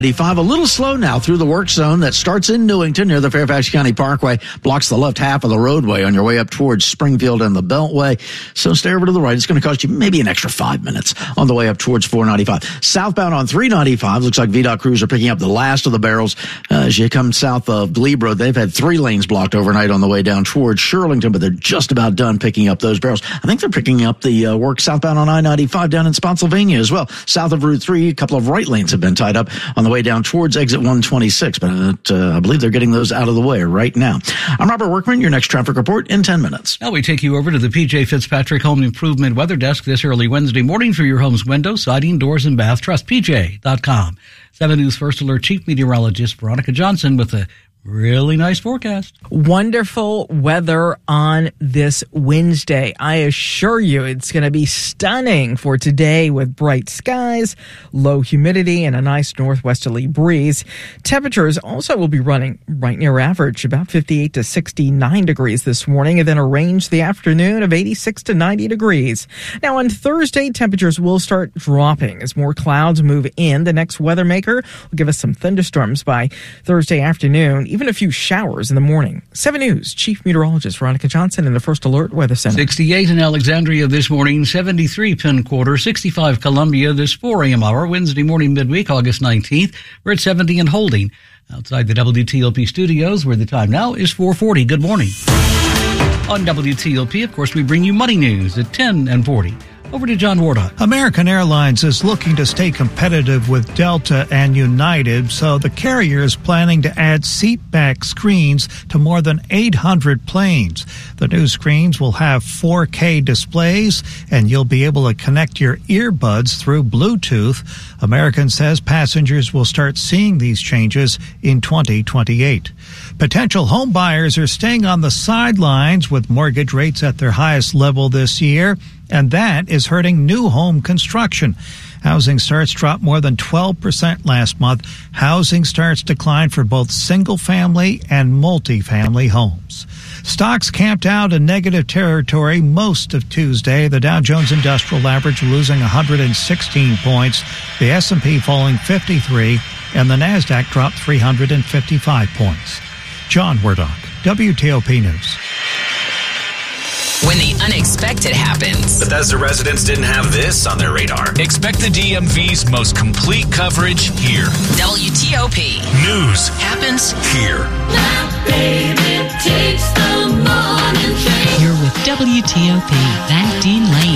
85, a little slow now through the work zone that starts in Newington near the Fairfax County Parkway, blocks the left half of the roadway on your way up towards Springfield and the Beltway. So stay over to the right. It's going to cost you maybe an extra 5 minutes on the way up towards 495. Southbound on 395, looks like VDOT crews are picking up the last of the barrels. As you come south of Glebe Road, they've had 3 lanes blocked overnight on the way down towards Shirlington, but they're just about done picking up those barrels. I think they're picking up the work southbound on I-95 down in Spotsylvania as well. South of Route 3, a couple of right lanes have been tied up on the way down towards exit 126, but I believe they're getting those out of the way right now. I'm Robert Workman, your next traffic report in 10 minutes. Now we take you over to the PJ Fitzpatrick Home Improvement Weather Desk this early Wednesday morning for your home's windows, siding, doors, and bath. Trust PJ.com. 7 News First Alert Chief Meteorologist Veronica Johnson with a really nice forecast. Wonderful weather on this Wednesday. I assure you it's going to be stunning for today with bright skies, low humidity, and a nice northwesterly breeze. Temperatures also will be running right near average, about 58 to 69 degrees this morning, and then a range the afternoon of 86 to 90 degrees. Now on Thursday, temperatures will start dropping as more clouds move in. The next weather maker will give us some thunderstorms by Thursday afternoon, even a few showers in the morning. 7 News Chief Meteorologist Veronica Johnson in the First Alert Weather Center. 68 in Alexandria this morning, 73 Penn Quarter, 65 Columbia this 4 a.m. hour, Wednesday morning midweek, August 19th. We're at 70 and holding outside the WTOP studios, where the time now is 4:40. Good morning. On WTOP, of course, we bring you money news at 10 and 40. Over to John Wardock. American Airlines is looking to stay competitive with Delta and United, so the carrier is planning to add seatback screens to more than 800 planes. The new screens will have 4K displays, and you'll be able to connect your earbuds through Bluetooth. American says passengers will start seeing these changes in 2028. Potential home buyers are staying on the sidelines with mortgage rates at their highest level this year, and that is hurting new home construction. Housing starts dropped more than 12% last month. Housing starts declined for both single-family and multi-family homes. Stocks camped out in negative territory most of Tuesday. The Dow Jones Industrial Average losing 116 points, the S&P falling 53, and the Nasdaq dropped 355 points. John Wardock, WTOP News. When the unexpected happens. Bethesda residents didn't have this on their radar. Expect the DMV's most complete coverage here. WTOP. News happens here. My baby takes the morning train. You're with WTOP, Van Dean Lane.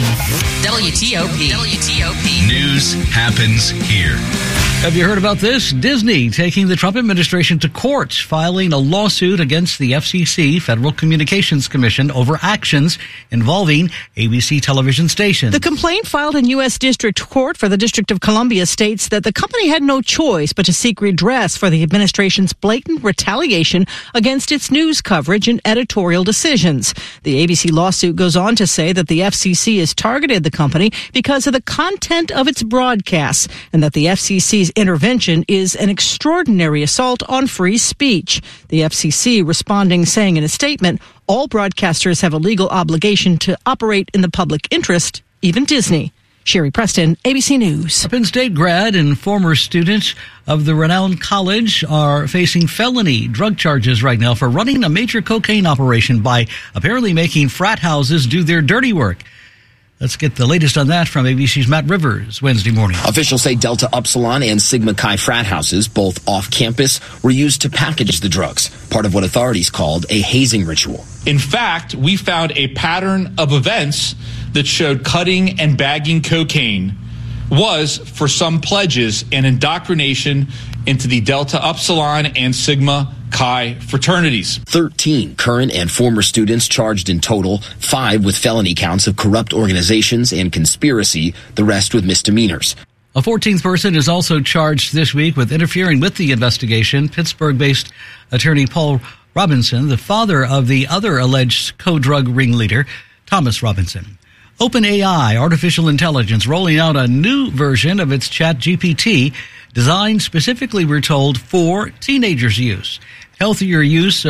WTOP. WTOP. News happens here. Have you heard about this? Disney taking the Trump administration to court, filing a lawsuit against the FCC, Federal Communications Commission, over actions involving ABC television stations. The complaint filed in U.S. District Court for the District of Columbia states that the company had no choice but to seek redress for the administration's blatant retaliation against its news coverage and editorial decisions. The ABC lawsuit goes on to say that the FCC has targeted the company because of the content of its broadcasts, and that the FCC's intervention is an extraordinary assault on free speech. The FCC responding, saying in a statement, all broadcasters have a legal obligation to operate in the public interest, even Disney. Sherry Preston, ABC News. A Penn State grad and former student of the renowned college are facing felony drug charges right now for running a major cocaine operation by apparently making frat houses do their dirty work. Let's get the latest on that from ABC's Matt Rivers Wednesday morning. Officials say Delta Upsilon and Sigma Chi frat houses, both off campus, were used to package the drugs, part of what authorities called a hazing ritual. In fact, we found a pattern of events that showed cutting and bagging cocaine was, for some pledges, an indoctrination into the Delta Upsilon and Sigma Chi fraternities. 13 current and former students charged in total, 5 with felony counts of corrupt organizations and conspiracy, the rest with misdemeanors. A 14th person is also charged this week with interfering with the investigation. Pittsburgh-based attorney Paul Robinson, the father of the other alleged co-drug ringleader, Thomas Robinson. OpenAI, artificial intelligence, rolling out a new version of its ChatGPT designed specifically, we're told, for teenagers' use. Healthier use of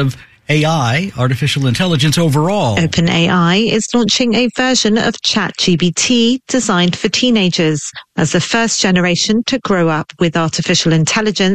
AI, artificial intelligence overall. OpenAI is launching a version of ChatGPT designed for teenagers as the first generation to grow up with artificial intelligence